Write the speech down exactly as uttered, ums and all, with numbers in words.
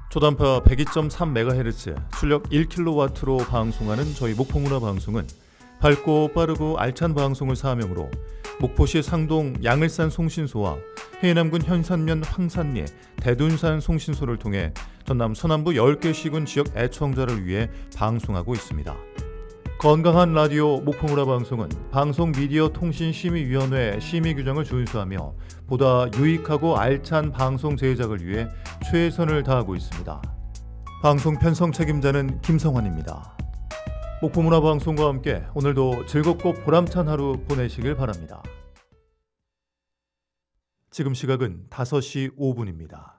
초단파 백이 점 삼 메가헤르츠, 출력 일 킬로와트로 방송하는 저희 목포문화방송은 밝고 빠르고 알찬 방송을 사명으로 목포시 상동 양을산 송신소와 해남군 현산면 황산리, 대둔산 송신소를 통해 전남 서남부 열 개 시군 지역 애청자를 위해 방송하고 있습니다. 건강한 라디오 목포문화방송은 방송미디어통신심의위원회 심의규정을 준수하며 보다 유익하고 알찬 방송 제작을 위해 최선을 다하고 있습니다. 방송 편성 책임자는 김성환입니다. 목포문화방송과 함께 오늘도 즐겁고 보람찬 하루 보내시길 바랍니다. 지금 시각은 다섯 시 오 분입니다.